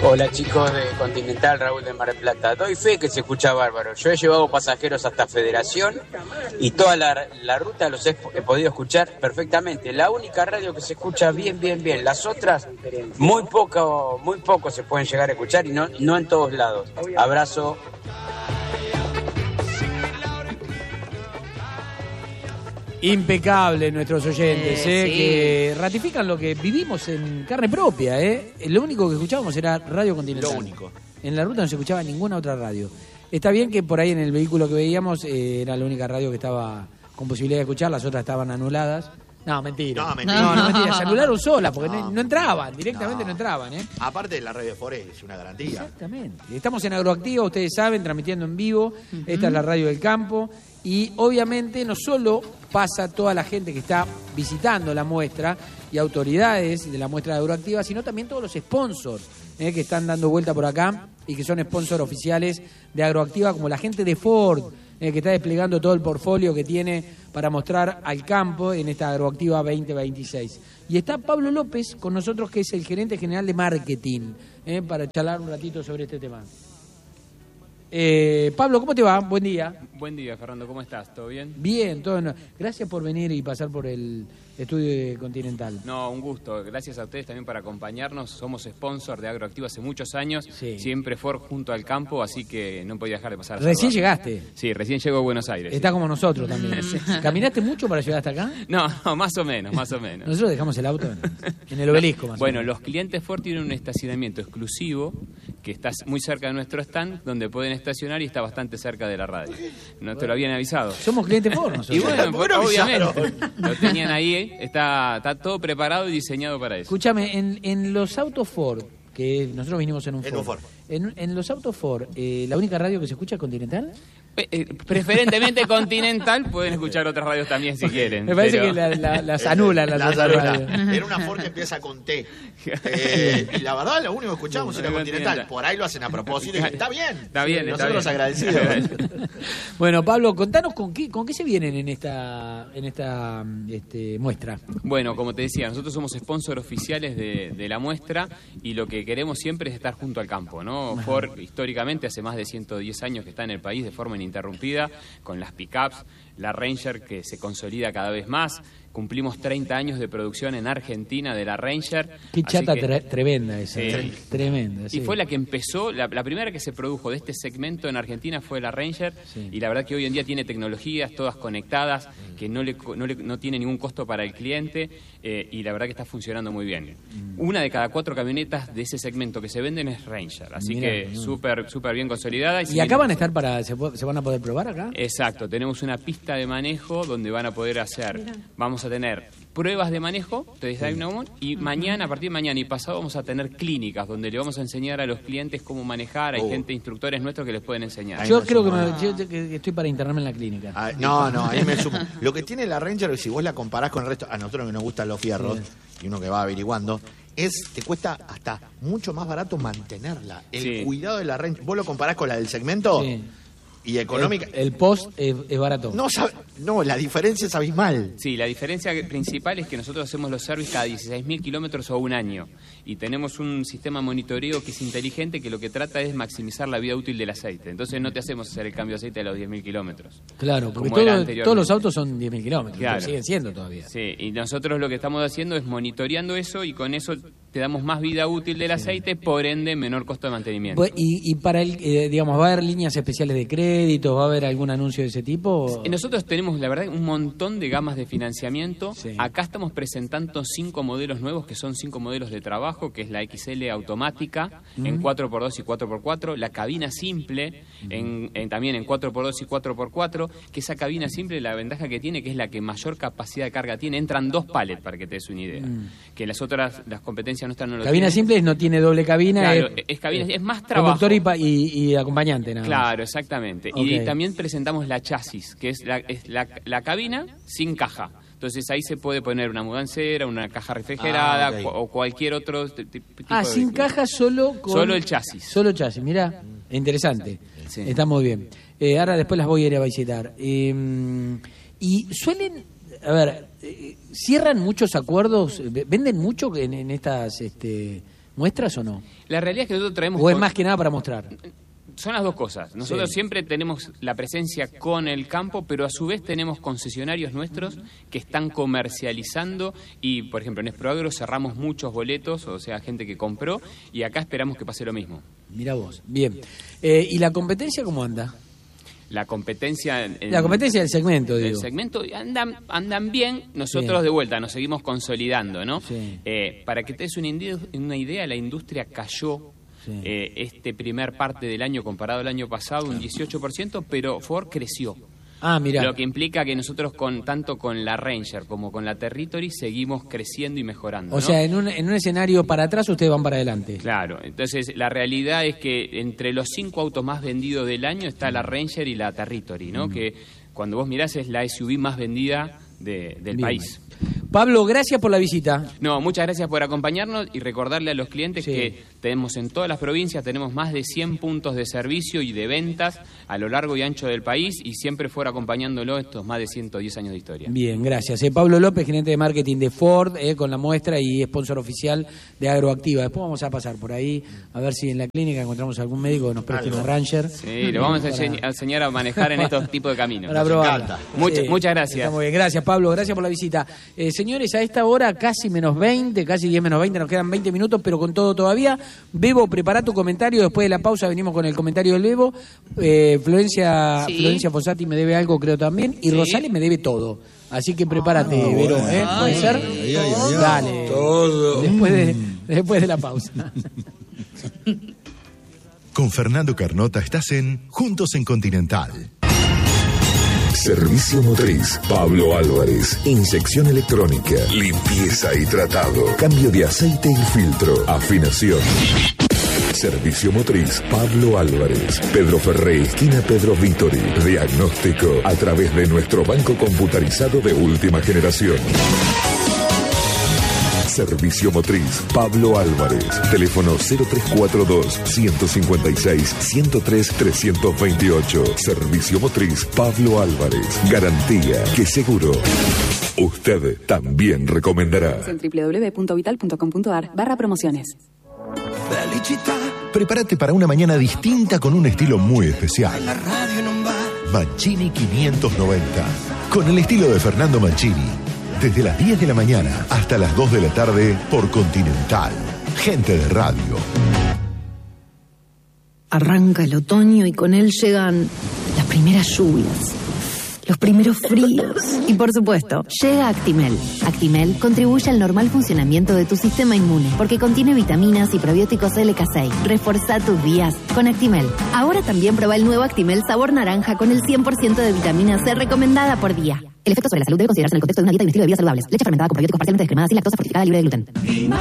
Hola chicos de Continental, Raúl de Mar del Plata. Doy fe que se escucha bárbaro. Yo he llevado pasajeros hasta Federación y toda la ruta los he podido escuchar perfectamente. La única radio que se escucha bien. Las otras muy poco se pueden llegar a escuchar y no en todos lados. Abrazo. Impecable nuestros oyentes, Sí. que ratifican lo que vivimos en carne propia. Lo único que escuchábamos era Radio Continental. Lo único. En la ruta no se escuchaba ninguna otra radio. Está bien que por ahí en el vehículo que veíamos era la única radio que estaba con posibilidad de escuchar, las otras estaban anuladas. No, mentira. No, mentira. No, mentira. Se anularon solas porque no entraban, directamente no entraban. Aparte, la radio de Forest es una garantía. Exactamente. Estamos en Agroactiva, ustedes saben, transmitiendo en vivo. Esta es la radio del campo. Y obviamente no solo pasa toda la gente que está visitando la muestra y autoridades de la muestra de Agroactiva, sino también todos los sponsors que están dando vuelta por acá y que son sponsors oficiales de Agroactiva, como la gente de Ford, que está desplegando todo el portfolio que tiene para mostrar al campo en esta Agroactiva 2026. Y está Pablo López con nosotros, que es el gerente general de marketing, para charlar un ratito sobre este tema. Pablo, ¿cómo te va? Buen día. Buen día, Fernando, ¿cómo estás? ¿Todo bien? Bien, todo bien. Gracias por venir y pasar por el estudio de Continental. No, un gusto. Gracias a ustedes también por acompañarnos. Somos sponsor de Agroactiva hace muchos años. Sí. Siempre Ford junto al campo, así que no podía dejar de pasar a Recién saludar. llegaste. Sí, recién llego a Buenos Aires. Está sí. como nosotros también. ¿Caminaste mucho para llegar hasta acá? No, más o menos. Nosotros dejamos el auto en el obelisco. Más Bueno, o menos. los clientes Ford tienen un estacionamiento exclusivo que está muy cerca de nuestro stand, donde pueden estacionar y está bastante cerca de la radio. No te lo habían avisado. Somos clientes Ford nosotros. Y bueno, ¿Por qué no obviamente, lo tenían ahí, está todo preparado y diseñado para eso. Escúchame, en los autos Ford, que nosotros vinimos en un En un Ford. Ford. En los autos Ford, ¿la única radio que se escucha es Continental? Preferentemente Continental, pueden escuchar otras radios también si quieren. Me parece pero- que las anulan las Las otras anula. radios. Era una Ford que empieza con T. Y la verdad, lo único que escuchamos era Continental. Por ahí lo hacen a propósito. Y está bien. Está bien, está Nosotros bien. agradecidos. Bueno, Pablo, contanos con qué se vienen en esta muestra. Bueno, como te decía, nosotros somos sponsor oficiales de la muestra y lo que queremos siempre es estar junto al campo, ¿no? Ford, históricamente, hace más de 110 años que está en el país de forma ininterrumpida, con las pickups, la Ranger que se consolida cada vez más. Cumplimos 30 años de producción en Argentina de la Ranger. Qué así chata que- tremenda esa. Sí. Tremenda, sí. Y fue la que empezó, la primera que se produjo de este segmento en Argentina fue la Ranger, Sí. y la verdad que hoy en día tiene tecnologías todas conectadas, que no tiene ningún costo para el cliente, y la verdad que está funcionando muy bien. Una de cada 4 camionetas de ese segmento que se venden es Ranger, así Mirá, que súper bien consolidada. ¿Y acá van a estar se van a poder probar acá? Exacto, tenemos una pista de manejo donde van a poder hacer, vamos a tener pruebas de manejo, y mañana, a partir de mañana y pasado, vamos a tener clínicas donde le vamos a enseñar a los clientes cómo manejar. Hay gente, instructores nuestros que les pueden enseñar. Yo creo que estoy para internarme en la clínica. Ah, no, ahí me sumo. Lo que tiene la Ranger, si vos la comparás con el resto, a nosotros que nos gustan los fierros, y uno que va averiguando, te cuesta hasta mucho más barato mantenerla. El Sí. cuidado de la Ranger, vos lo comparás con la del segmento Sí. y económica. El post es barato. No, la diferencia es abismal. Sí, la diferencia principal es que nosotros hacemos los servicios cada 16.000 kilómetros o un año. Y tenemos un sistema de monitoreo que es inteligente, que lo que trata es maximizar la vida útil del aceite. Entonces no te hacemos hacer el cambio de aceite a los 10.000 kilómetros. Claro, porque como era todos anteriormente. los autos son 10.000 kilómetros, Claro. pero siguen siendo todavía. Sí, y nosotros lo que estamos haciendo es monitoreando eso, y con eso te damos más vida útil del aceite, por ende menor costo de mantenimiento. Y para digamos, ¿va a haber líneas especiales de crédito? ¿Va a haber algún anuncio de ese tipo? Nosotros tenemos, la verdad, un montón de gamas de financiamiento. Sí. Acá estamos presentando 5 modelos nuevos, que son 5 modelos de trabajo, que es la XL automática, en 4x2 y 4x4, la cabina simple, también en 4x2 y 4x4, que esa cabina simple, la ventaja que tiene, que es la que mayor capacidad de carga tiene, entran 2 pallets, para que te des una idea. Que las competencias no están en lo Cabina tienen. simple no tiene doble cabina. Claro, es cabina, es más trabajo. Conductor y acompañante, nada más. Claro, exactamente. Ok. Y también presentamos la chasis, que es la cabina sin caja. Entonces ahí se puede poner una mudancera, una caja refrigerada, Ah, ok. o cualquier otro tipo Sin de... caja, solo el chasis. Solo chasis, mirá, interesante. Sí. Está muy bien. Ahora después las voy a ir a visitar. Y suelen, a ver, cierran muchos acuerdos, venden mucho en estas ¿Muestras o no? La realidad es que nosotros traemos... ¿O es más que nada para mostrar? Son las dos cosas. Nosotros siempre tenemos la presencia con el campo, pero a su vez tenemos concesionarios nuestros que están comercializando y, por ejemplo, en Exproagro cerramos muchos boletos, o sea, gente que compró, y acá esperamos que pase lo mismo. Mirá vos. Bien. ¿Y la competencia cómo anda? La competencia... La competencia del segmento, digo. El segmento andan bien, nosotros de vuelta nos seguimos consolidando, ¿no? Sí. Para que te des una idea, la industria cayó este primer parte del año comparado al año pasado un 18%, pero Ford creció. Ah, mirá. Lo que implica que nosotros tanto con la Ranger como con la Territory seguimos creciendo y mejorando. O sea, en un escenario para atrás ustedes van para adelante. Claro, entonces la realidad es que entre los 5 autos más vendidos del año está la Ranger y la Territory, ¿no? Que cuando vos mirás es la SUV más vendida del país. Pablo, gracias por la visita. No, muchas gracias por acompañarnos y recordarle a los clientes que tenemos en todas las provincias, tenemos más de 100 puntos de servicio y de ventas a lo largo y ancho del país y siempre fuera acompañándolo estos más de 110 años de historia. Bien, gracias. Pablo López, gerente de marketing de Ford, con la muestra y sponsor oficial de Agroactiva. Después vamos a pasar por ahí a ver si en la clínica encontramos algún médico que nos preste una Ranger. Sí, lo vamos a enseñar a manejar en estos tipos de caminos. Para probarla. Muchas gracias. Muy bien, gracias Pablo, gracias por la visita. Señores, a esta hora casi menos 20, casi 10 menos 20, nos quedan 20 minutos, pero con todo todavía. Bebo, prepara tu comentario, después de la pausa venimos con el comentario del Bebo. Florencia Fossati me debe algo, creo también, y Rosales me debe todo. Así que prepárate, Vero, ¿puede ser? Dale. Todo. Después de la pausa. Con Fernando Carnota estás en Juntos en Continental. Servicio motriz, Pablo Álvarez. Inyección electrónica, limpieza y tratado, cambio de aceite y filtro, afinación. Servicio motriz, Pablo Álvarez. Pedro Ferré, esquina Pedro Vítori. Diagnóstico a través de nuestro banco computarizado de última generación. Servicio motriz, Pablo Álvarez. Teléfono 0342-156-103-328. Servicio motriz, Pablo Álvarez. Garantía que seguro usted también recomendará. En www.vital.com.ar/promociones. Prepárate para una mañana distinta con un estilo muy especial. Mancini 590. Con el estilo de Fernando Mancini. Desde las 10 de la mañana hasta las 2 de la tarde por Continental. Gente de radio. Arranca el otoño y con él llegan las primeras lluvias, los primeros fríos y, por supuesto, llega Actimel. Actimel contribuye al normal funcionamiento de tu sistema inmune porque contiene vitaminas y probióticos LK6. Reforzá tus días con Actimel. Ahora también prueba el nuevo Actimel sabor naranja con el 100% de vitamina C recomendada por día. El efecto sobre la salud debe considerarse en el contexto de una dieta y un estilo de vida saludables. Leche fermentada con probióticos parcialmente descremadas y lactosa fortificada libre de gluten.